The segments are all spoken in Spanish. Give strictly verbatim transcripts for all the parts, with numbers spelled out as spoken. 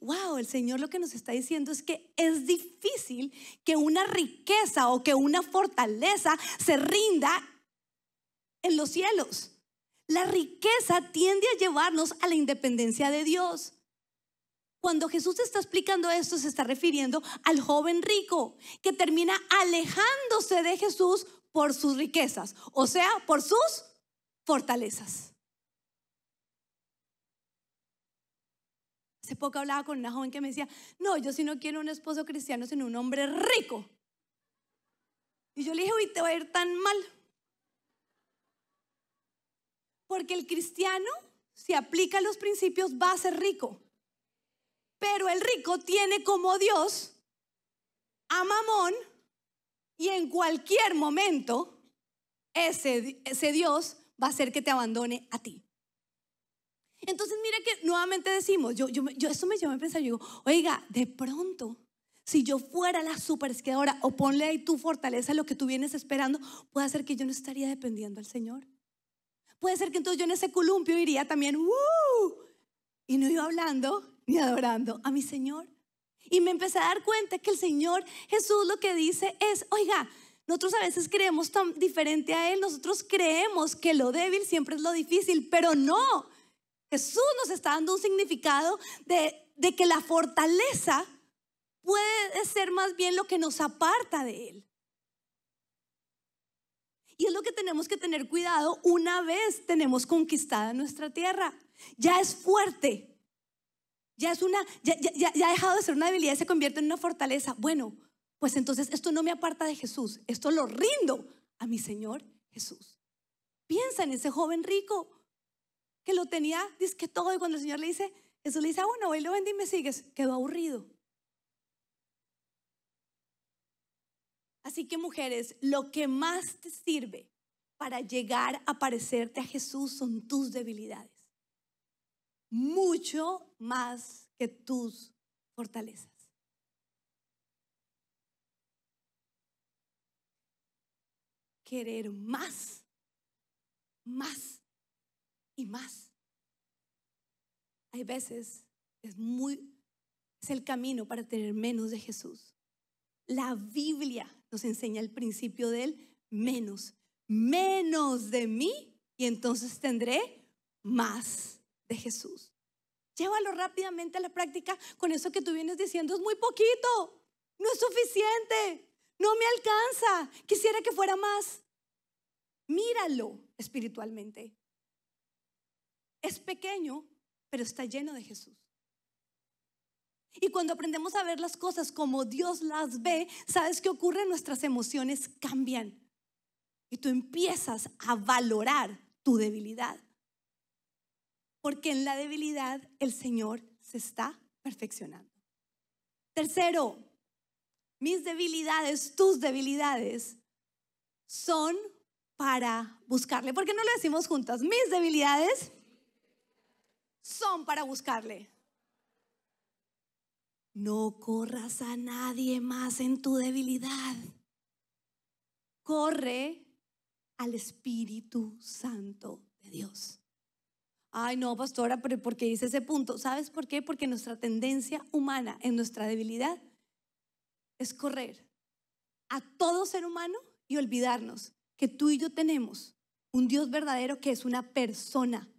wow, el Señor lo que nos está diciendo es que es difícil que una riqueza o que una fortaleza se rinda en los cielos. La riqueza tiende a llevarnos a la independencia de Dios. Cuando Jesús está explicando esto, se está refiriendo al joven rico que termina alejándose de Jesús por sus riquezas, o sea, por sus fortalezas. Hace poco hablaba con una joven que me decía, no, yo sí no quiero un esposo cristiano, sino un hombre rico. Y yo le dije, uy, te va a ir tan mal. Porque el cristiano, si aplica los principios, va a ser rico. Pero el rico tiene como Dios a Mamón, y en cualquier momento ese, ese Dios va a hacer que te abandone a ti. Entonces mira que nuevamente decimos, yo, yo, yo esto me lleva a pensar, yo digo, oiga, de pronto, si yo fuera la superesquiadora, o ponle ahí tu fortaleza, lo que tú vienes esperando, puede ser que yo no estaría dependiendo al Señor. Puede ser que entonces yo en ese columpio iría también, ¡uh! Y no iba hablando ni adorando a mi Señor. Y me empecé a dar cuenta que el Señor Jesús lo que dice es, oiga, nosotros a veces creemos tan diferente a Él. Nosotros creemos que lo débil siempre es lo difícil, pero no. Jesús nos está dando un significado de, de que la fortaleza puede ser más bien lo que nos aparta de Él. Y es lo que tenemos que tener cuidado una vez tenemos conquistada nuestra tierra. Ya es fuerte. Ya es una, ya, ya, ya ha dejado de ser una debilidad y se convierte en una fortaleza. Bueno, pues entonces esto no me aparta de Jesús. Esto lo rindo a mi Señor Jesús. Piensa en ese joven rico que lo tenía, dice que todo, y cuando el Señor le dice, Jesús le dice, ah, bueno, voy, lo vendí y me sigues. Quedó aburrido. Así que mujeres, lo que más te sirve para llegar a parecerte a Jesús son tus debilidades. Mucho más que tus fortalezas. Querer más, más y más. Hay veces es muy, es el camino para tener menos de Jesús. La Biblia nos enseña el principio del menos, menos de mí y entonces tendré más de Jesús. Llévalo rápidamente a la práctica con eso que tú vienes diciendo, es muy poquito, no es suficiente, no me alcanza, quisiera que fuera más. Míralo espiritualmente. Es pequeño, pero está lleno de Jesús. Y cuando aprendemos a ver las cosas como Dios las ve, ¿sabes qué ocurre? Nuestras emociones cambian y tú empiezas a valorar tu debilidad. Porque en la debilidad el Señor se está perfeccionando. Tercero, mis debilidades, tus debilidades son para buscarle. ¿Por qué no lo decimos juntas? Mis debilidades son para buscarle. No corras a nadie más en tu debilidad. Corre al Espíritu Santo de Dios. Ay, no, pastora, pero ¿por qué dice ese punto? ¿Sabes por qué? Porque nuestra tendencia humana en nuestra debilidad es correr a todo ser humano y olvidarnos que tú y yo tenemos un Dios verdadero que es una persona.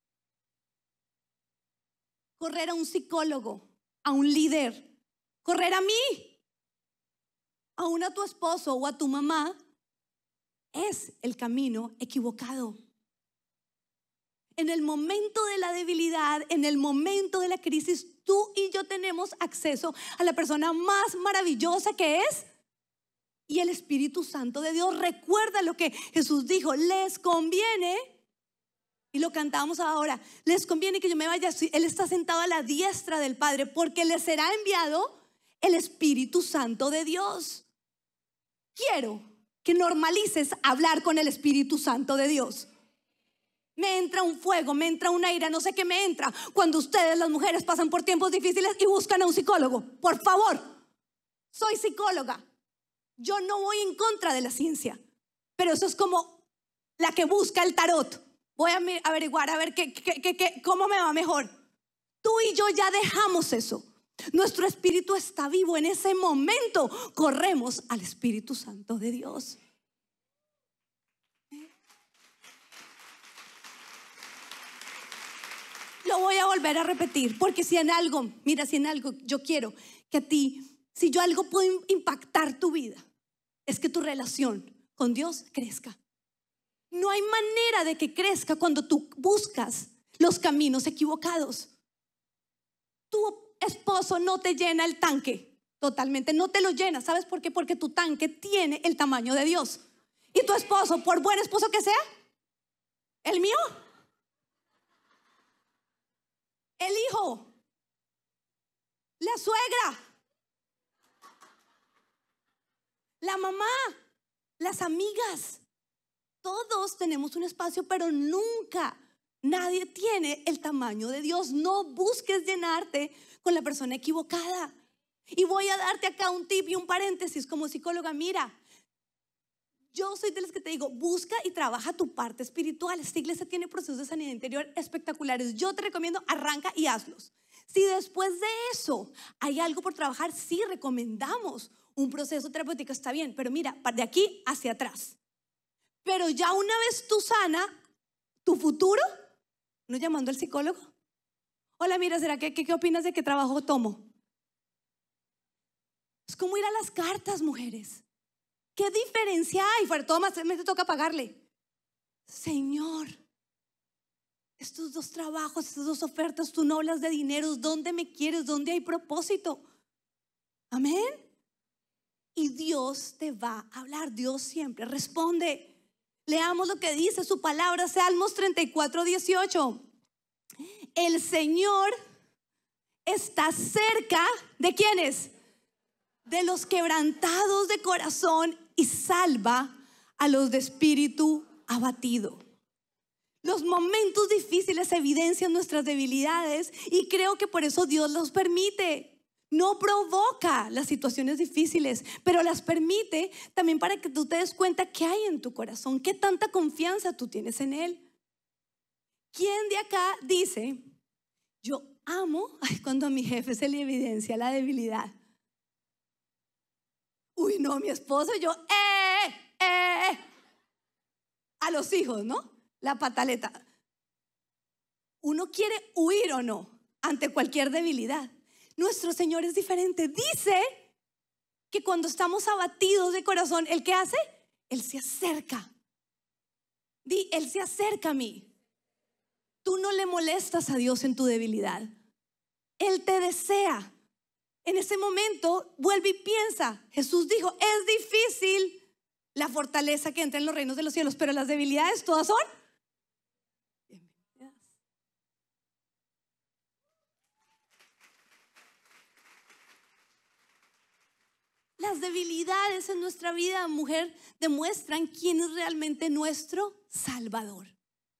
Correr a un psicólogo, a un líder, correr a mí, aún a tu esposo o a tu mamá, es el camino equivocado. En el momento de la debilidad, en el momento de la crisis, tú y yo tenemos acceso a la persona más maravillosa que es y el Espíritu Santo de Dios. Recuerda lo que Jesús dijo, les conviene, y lo cantamos ahora, les conviene que yo me vaya. Él está sentado a la diestra del Padre porque le será enviado el Espíritu Santo de Dios. Quiero que normalices hablar con el Espíritu Santo de Dios. Me entra un fuego, me entra una ira, no sé qué me entra cuando ustedes, las mujeres, pasan por tiempos difíciles y buscan a un psicólogo. Por favor, soy psicóloga. Yo no voy en contra de la ciencia, pero eso es como la que busca el tarot. Voy a averiguar a ver qué, qué, qué, qué, cómo me va mejor. Tú y yo ya dejamos eso. nuestro espíritu está vivo. En ese momento corremos al Espíritu Santo de Dios. Lo voy a volver a repetir, porque si en algo, mira, si en algo yo quiero que a ti, si yo algo puedo impactar tu vida, es que tu relación con Dios crezca. No hay manera de que crezca cuando tú buscas los caminos equivocados. Tu esposo no te llena el tanque totalmente, no te lo llena. ¿Sabes por qué? Porque tu tanque tiene el tamaño de Dios. Y tu esposo, por buen esposo que sea, el mío, el hijo, la suegra, la mamá, las amigas, todos tenemos un espacio, pero nunca nadie tiene el tamaño de Dios. No busques llenarte con la persona equivocada. Y voy a darte acá un tip y un paréntesis como psicóloga. Mira, yo soy de las que te digo, busca y trabaja tu parte espiritual. Esta iglesia tiene procesos de sanidad interior espectaculares. Yo te recomiendo, arranca y hazlos. Si después de eso hay algo por trabajar, sí recomendamos un proceso terapéutico, está bien. Pero mira, de aquí hacia atrás. Pero ya una vez tú sana tu futuro, ¿no llamando al psicólogo? Hola, mira, ¿será que, que, qué opinas de qué trabajo tomo? Es como ir a las cartas, mujeres. ¿Qué diferencia hay? Fuera, todo más me te toca pagarle. Señor, estos dos trabajos, estas dos ofertas, tú no hablas de dineros. ¿Dónde me quieres? ¿Dónde hay propósito? Amén. Y Dios te va a hablar. Dios siempre responde. Leamos lo que dice su palabra, Salmos treinta y cuatro, dieciocho. El Señor está cerca de ¿quiénes? De los quebrantados de corazón y salva a los de espíritu abatido. Los momentos difíciles evidencian nuestras debilidades y creo que por eso Dios los permite. No provoca las situaciones difíciles, pero las permite también para que tú te des cuenta qué hay en tu corazón, qué tanta confianza tú tienes en Él. ¿Quién de acá dice, yo amo ay, cuando a mi jefe se le evidencia la debilidad? Uy, no, mi esposo, yo, eh, eh, a los hijos, ¿no? La pataleta. Uno quiere huir o no ante cualquier debilidad. Nuestro Señor es diferente. Dice que cuando estamos abatidos de corazón, ¿Él qué hace? Él se acerca. Di, Él se acerca a mí. Tú no le molestas a Dios en tu debilidad. Él te desea. En ese momento, vuelve y piensa. Jesús dijo, es difícil la fortaleza que entra en los reinos de los cielos, pero las debilidades todas son bienvenidas. Las debilidades en nuestra vida, mujer, demuestran quién es realmente nuestro Salvador.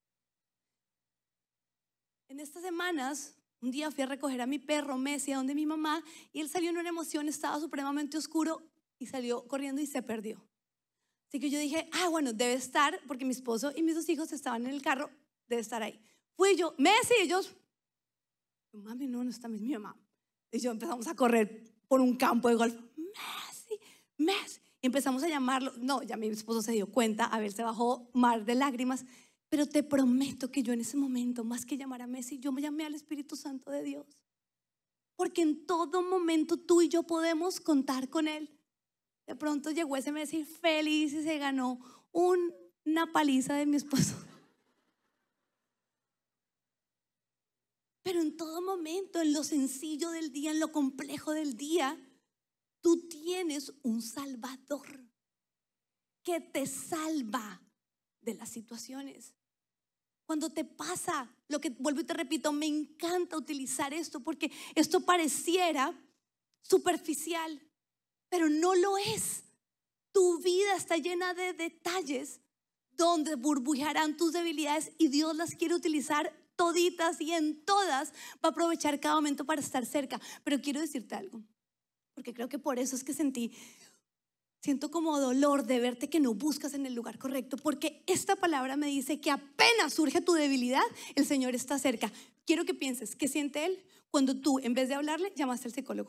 En estas semanas, un día fui a recoger a mi perro Messi a donde mi mamá y él salió en una emoción, estaba supremamente oscuro y salió corriendo y se perdió. Así que yo dije, ah, bueno, debe estar, porque mi esposo y mis dos hijos estaban en el carro, debe estar ahí. Fui yo, Messi, ellos, mami, no, no está, es mi mamá. Y yo empezamos a correr por un campo de golf, Messi, Messi. Y empezamos a llamarlo, no, ya mi esposo se dio cuenta, a ver, se bajó mar de lágrimas. Pero te prometo que yo en ese momento, más que llamar a Messi, yo me llamé al Espíritu Santo de Dios. Porque en todo momento tú y yo podemos contar con Él. De pronto llegó ese Messi feliz y se ganó un, una paliza de mi esposo. Pero en todo momento, en lo sencillo del día, en lo complejo del día, tú tienes un Salvador que te salva de las situaciones. Cuando te pasa lo que, vuelvo y te repito, me encanta utilizar esto porque esto pareciera superficial, pero no lo es. Tu vida está llena de detalles donde burbujearán tus debilidades y Dios las quiere utilizar toditas y en todas va a aprovechar cada momento para estar cerca. Pero quiero decirte algo, porque creo que por eso es que sentí Siento como dolor de verte que no buscas en el lugar correcto, porque esta palabra me dice que apenas surge tu debilidad, el Señor está cerca. Quiero que pienses, ¿qué siente Él cuando tú, en vez de hablarle, llamaste al psicólogo.